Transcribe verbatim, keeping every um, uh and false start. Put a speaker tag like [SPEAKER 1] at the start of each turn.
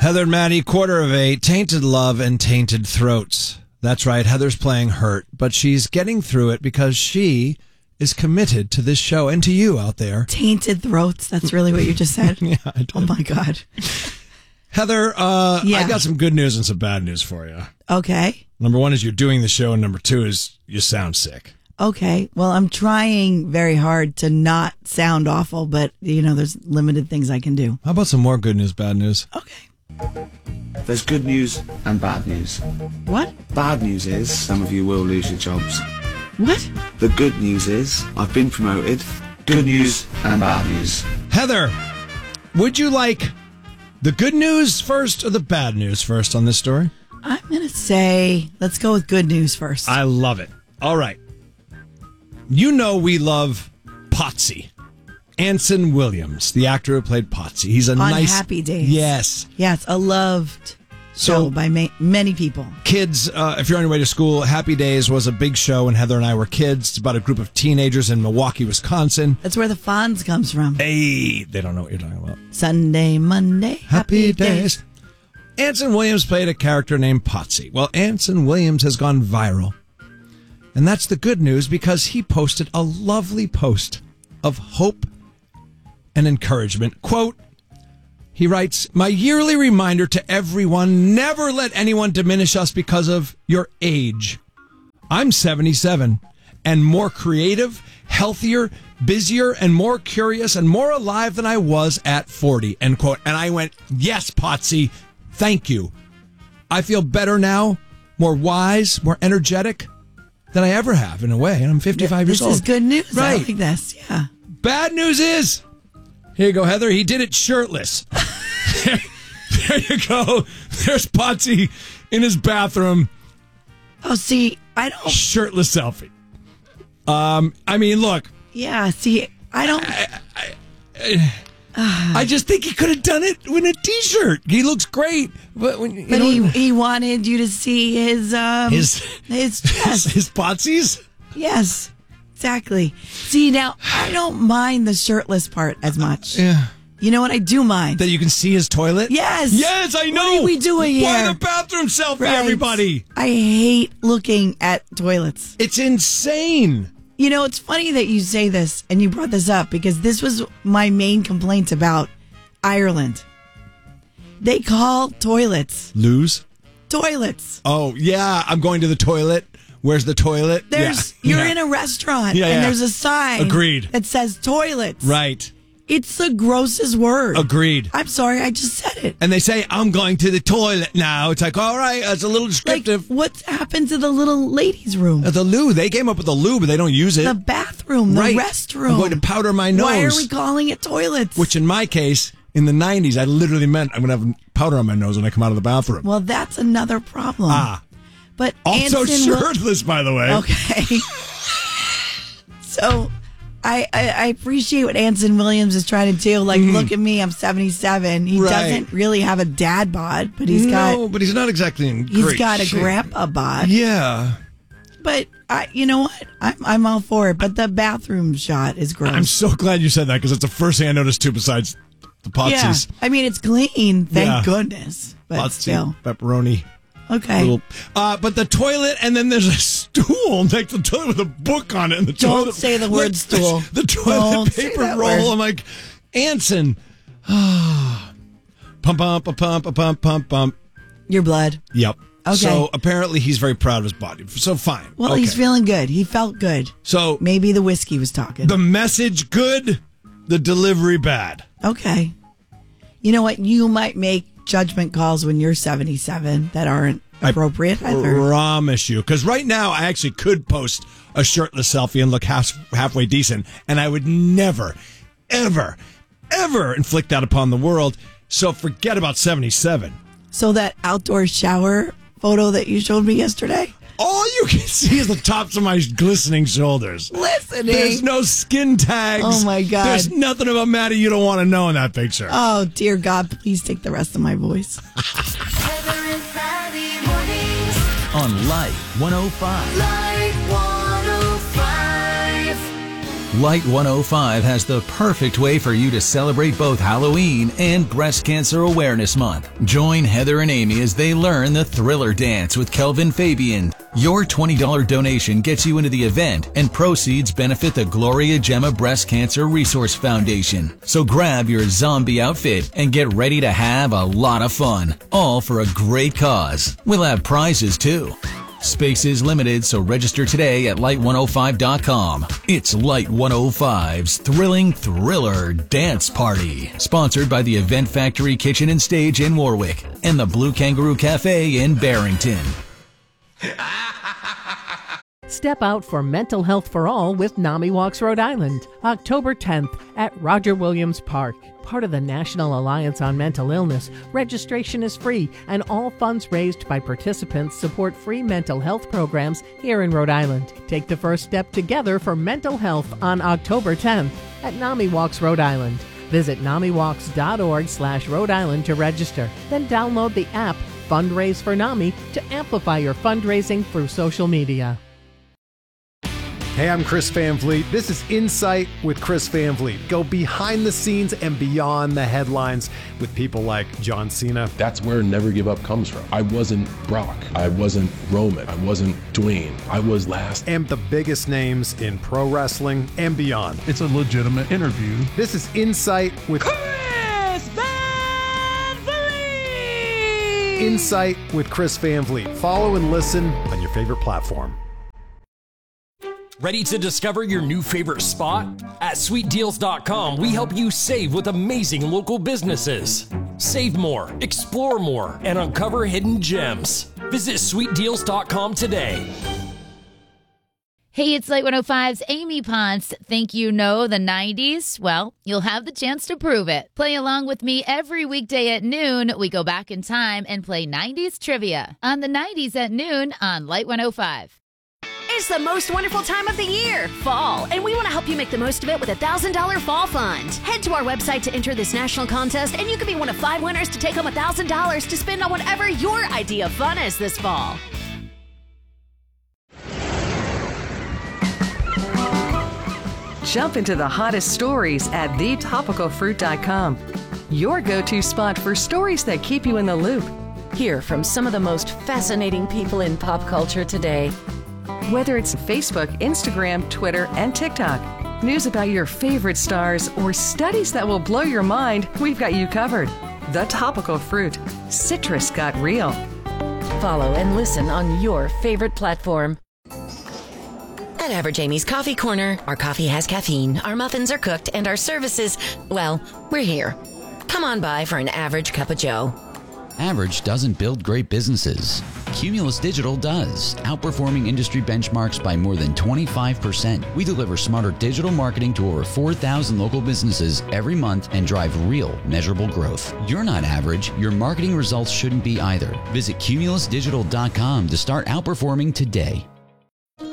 [SPEAKER 1] Heather and Maddie, quarter of eight, Tainted Love and Tainted Throats. That's right, Heather's playing hurt, but she's getting through it because she is committed to this show and to you out there.
[SPEAKER 2] Tainted Throats, that's really what you just said?
[SPEAKER 1] Yeah, I did.
[SPEAKER 2] Oh my God.
[SPEAKER 1] Heather, uh,
[SPEAKER 2] yeah.
[SPEAKER 1] I got some good news and some bad news for you.
[SPEAKER 2] Okay.
[SPEAKER 1] Number one is you're doing the show, and number two is you sound sick.
[SPEAKER 2] Okay. Well, I'm trying very hard to not sound awful, but, you know, there's limited things I can do.
[SPEAKER 1] How about some more good news, bad news?
[SPEAKER 2] Okay.
[SPEAKER 3] There's good news and bad news.
[SPEAKER 2] What?
[SPEAKER 3] Bad news is some of you will lose your jobs.
[SPEAKER 2] What?
[SPEAKER 3] The good news is I've been promoted. Good news and bad news.
[SPEAKER 1] Heather, would you like the good news first or the bad news first on this story?
[SPEAKER 2] I'm going to say, let's go with good news first.
[SPEAKER 1] I love it. All right. You know we love Potsy. Anson Williams, the actor who played Potsy. He's a
[SPEAKER 2] on
[SPEAKER 1] nice...
[SPEAKER 2] Happy Days.
[SPEAKER 1] Yes.
[SPEAKER 2] Yes, a loved show
[SPEAKER 1] So-
[SPEAKER 2] by ma- many people.
[SPEAKER 1] Kids, uh, if you're on your way to school, Happy Days was a big show when Heather and I were kids. It's about a group of teenagers in Milwaukee, Wisconsin.
[SPEAKER 2] That's where the Fonz comes from.
[SPEAKER 1] Hey, they don't know what you're talking about.
[SPEAKER 2] Sunday, Monday,
[SPEAKER 1] Happy Days. Anson Williams played a character named Potsy. Well, Anson Williams has gone viral. And that's the good news because he posted a lovely post of hope and encouragement. Quote, he writes, "My yearly reminder to everyone, never let anyone diminish us because of your age. I'm seventy-seven and more creative, healthier, busier, and more curious and more alive than I was at forty, end quote. And I went, yes, Potsy, thank you. I feel better now, more wise, more energetic than I ever have in a way. And I'm fifty-five
[SPEAKER 2] This
[SPEAKER 1] years old.
[SPEAKER 2] is good news.
[SPEAKER 1] Right.
[SPEAKER 2] I like this. Yeah.
[SPEAKER 1] Bad news is, here you go, Heather. He did it shirtless. there, there you go. There's Potsy in his bathroom.
[SPEAKER 2] Oh, see, I don't.
[SPEAKER 1] Shirtless selfie. Um, I mean, look.
[SPEAKER 2] Yeah, see, I don't.
[SPEAKER 1] I, I, I, I just think he could have done it with a T-shirt. He looks great, but when you
[SPEAKER 2] But
[SPEAKER 1] know,
[SPEAKER 2] he he wanted you to see his um
[SPEAKER 1] his
[SPEAKER 2] his
[SPEAKER 1] his,
[SPEAKER 2] chest.
[SPEAKER 1] his Potsy's.
[SPEAKER 2] Yes, exactly. See, now I don't mind the shirtless part as much.
[SPEAKER 1] Yeah.
[SPEAKER 2] You know what I do mind?
[SPEAKER 1] That you can see his toilet?
[SPEAKER 2] Yes.
[SPEAKER 1] Yes, I know.
[SPEAKER 2] What are we doing
[SPEAKER 1] Why
[SPEAKER 2] here?
[SPEAKER 1] the bathroom selfie,
[SPEAKER 2] Right.
[SPEAKER 1] everybody?
[SPEAKER 2] I hate looking at toilets.
[SPEAKER 1] It's insane.
[SPEAKER 2] You know, it's funny that you say this and you brought this up because this was my main complaint about Ireland. They call toilets
[SPEAKER 1] Lose?
[SPEAKER 2] toilets.
[SPEAKER 1] Oh, yeah, I'm going to the toilet. Where's the toilet?
[SPEAKER 2] There's
[SPEAKER 1] yeah.
[SPEAKER 2] you're
[SPEAKER 1] yeah.
[SPEAKER 2] in a restaurant
[SPEAKER 1] Yeah,
[SPEAKER 2] and
[SPEAKER 1] yeah.
[SPEAKER 2] there's a sign
[SPEAKER 1] Agreed.
[SPEAKER 2] that says toilets.
[SPEAKER 1] Right.
[SPEAKER 2] It's the grossest word.
[SPEAKER 1] Agreed.
[SPEAKER 2] I'm sorry, I just said it.
[SPEAKER 1] And they say, I'm going to the toilet now. It's like, all right, it's a little
[SPEAKER 2] Like,
[SPEAKER 1] descriptive.
[SPEAKER 2] what's happened to the little ladies' room?
[SPEAKER 1] Uh, the loo, they came up with the loo, but they don't use it.
[SPEAKER 2] The bathroom, the
[SPEAKER 1] right.
[SPEAKER 2] restroom.
[SPEAKER 1] I'm going to powder my nose.
[SPEAKER 2] Why are we calling it toilets?
[SPEAKER 1] Which in my case, in the nineties, I literally meant I'm going to have powder on my nose when I come out of the bathroom.
[SPEAKER 2] Well, that's another problem.
[SPEAKER 1] ah.
[SPEAKER 2] But
[SPEAKER 1] Also
[SPEAKER 2] Anson Wil-
[SPEAKER 1] shirtless, by the way.
[SPEAKER 2] Okay. So I, I I appreciate what Anson Williams is trying to do. Like, look at me, I'm seventy-seven. He
[SPEAKER 1] Right.
[SPEAKER 2] doesn't really have a dad bod, but he's got
[SPEAKER 1] No, but he's not exactly in
[SPEAKER 2] he's
[SPEAKER 1] great
[SPEAKER 2] got a
[SPEAKER 1] shape.
[SPEAKER 2] grandpa bod.
[SPEAKER 1] Yeah.
[SPEAKER 2] But I, you know what? I'm I'm all for it. But the bathroom shot is gross.
[SPEAKER 1] I'm so glad you said that because it's the first thing I noticed too besides the
[SPEAKER 2] yeah.
[SPEAKER 1] Potsy's.
[SPEAKER 2] I mean, it's clean, thank
[SPEAKER 1] Yeah.
[SPEAKER 2] goodness. But
[SPEAKER 1] Potsy,
[SPEAKER 2] still,
[SPEAKER 1] pepperoni.
[SPEAKER 2] okay.
[SPEAKER 1] Little, uh, but the toilet, and then there's a stool next to the toilet with a book on it. And the
[SPEAKER 2] Don't
[SPEAKER 1] toilet,
[SPEAKER 2] say the word
[SPEAKER 1] like,
[SPEAKER 2] stool.
[SPEAKER 1] The toilet
[SPEAKER 2] Don't say
[SPEAKER 1] paper
[SPEAKER 2] that
[SPEAKER 1] roll.
[SPEAKER 2] word.
[SPEAKER 1] I'm like, Anson. pump, pump, pump, pump, pump, pump, pump.
[SPEAKER 2] Your blood.
[SPEAKER 1] Yep.
[SPEAKER 2] Okay.
[SPEAKER 1] So apparently he's very proud of his body. So fine.
[SPEAKER 2] Well,
[SPEAKER 1] Okay.
[SPEAKER 2] he's feeling good. He felt good.
[SPEAKER 1] So
[SPEAKER 2] Maybe the whiskey was talking.
[SPEAKER 1] the message good, the delivery bad.
[SPEAKER 2] Okay. You know what? You might make judgment calls when you're seventy-seven that aren't appropriate either.
[SPEAKER 1] Promise you. Because right now, I actually could post a shirtless selfie and look half, halfway decent, and I would never, ever, ever inflict that upon the world. So forget about seventy-seven.
[SPEAKER 2] So that outdoor shower photo that you showed me yesterday?
[SPEAKER 1] All you can see is the tops of my glistening shoulders.
[SPEAKER 2] Listening.
[SPEAKER 1] There's no skin tags.
[SPEAKER 2] Oh, my God.
[SPEAKER 1] There's nothing about Maddie you don't want to know in that picture.
[SPEAKER 2] Oh, dear God, please take the rest of my voice.
[SPEAKER 4] Heather and Maddie mornings.
[SPEAKER 5] On Light one oh five.
[SPEAKER 4] Light one oh five.
[SPEAKER 5] Light one oh five has the perfect way for you to celebrate both Halloween and Breast Cancer Awareness Month. Join Heather and Amy as they learn the Thriller Dance with Kelvin Fabian. Your twenty dollars donation gets you into the event, and proceeds benefit the Gloria Gemma Breast Cancer Resource Foundation. So grab your zombie outfit and get ready to have a lot of fun, all for a great cause. We'll have prizes too. Space is limited, so register today at light one oh five dot com. It's Light one oh five's Thrilling Thriller Dance Party, sponsored by the Event Factory Kitchen and Stage in Warwick and the Blue Kangaroo Cafe in Barrington.
[SPEAKER 6] Step out for mental health for all with NAMI Walks Rhode Island, October tenth at Roger Williams Park. Part of the National Alliance on Mental Illness, registration is free, and all funds raised by participants support free mental health programs here in Rhode Island. Take the first step together for mental health on October tenth at NAMI Walks Rhode Island. Visit namiwalks.org slash Rhode Island to register. Then download the app Fundraise for NAMI to amplify your fundraising through social media.
[SPEAKER 7] Hey, I'm Chris Van Vliet. This is Insight with Chris Van Vliet. Go behind the scenes and beyond the headlines with people like John Cena.
[SPEAKER 8] That's where Never Give Up comes from. I wasn't Brock. I wasn't Roman. I wasn't Dwayne. I was last.
[SPEAKER 7] And the biggest names in pro wrestling and beyond.
[SPEAKER 9] It's a legitimate interview.
[SPEAKER 7] This is Insight with
[SPEAKER 6] Chris Van Vliet!
[SPEAKER 7] Insight with Chris Van Vliet. Follow and listen on your favorite platform.
[SPEAKER 10] Ready to discover your new favorite spot? At sweet deals dot com, we help you save with amazing local businesses. Save more, explore more, and uncover hidden gems. Visit sweet deals dot com today.
[SPEAKER 11] Hey, it's Light one oh five's Amy Ponce. Think you know the nineties? Well, you'll have the chance to prove it. Play along with me every weekday at noon. We go back in time and play nineties trivia on the nineties at noon on Light one oh five.
[SPEAKER 12] It's the most wonderful time of the year, fall, and we want to help you make the most of it with a one thousand dollars Fall Fund. Head to our website to enter this national contest, and you can be one of five winners to take home one thousand dollars to spend on whatever your idea of fun is this fall.
[SPEAKER 13] Jump into the hottest stories at the topical fruit dot com. Your go-to spot for stories that keep you in the loop.
[SPEAKER 14] Hear from some of the most fascinating people in pop culture today.
[SPEAKER 13] Whether it's Facebook, Instagram, Twitter, and TikTok, news about your favorite stars, or studies that will blow your mind, we've got you covered. The Topical Fruit. Citrus got real.
[SPEAKER 14] Follow and listen on your favorite platform.
[SPEAKER 15] At Average Amy's Coffee Corner, our coffee has caffeine, our muffins are cooked, and our services, well, we're here. Come on by for an average cup of joe.
[SPEAKER 16] Average doesn't build great businesses. Cumulus Digital does, outperforming industry benchmarks by more than twenty-five percent. We deliver smarter digital marketing to over four thousand local businesses every month and drive real, measurable growth. You're not average. Your marketing results shouldn't be either. Visit cumulus digital dot com to start outperforming today.